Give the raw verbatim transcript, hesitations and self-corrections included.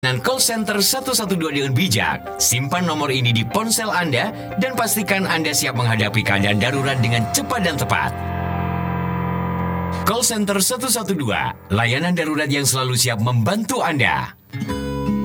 Dan call center seratus dua belas dengan bijak. Simpan nomor ini di ponsel Anda dan pastikan Anda siap menghadapi keadaan darurat dengan cepat dan tepat. Call center seratus dua belas, layanan darurat yang selalu siap membantu Anda.